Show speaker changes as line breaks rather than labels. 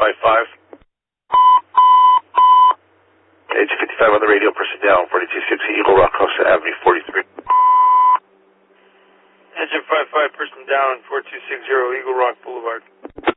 55. Agent 55 on the radio, person down, 4260 Eagle Rock, Costa Avenue, 43.
Engine 55, person down, 4260 Eagle Rock Boulevard.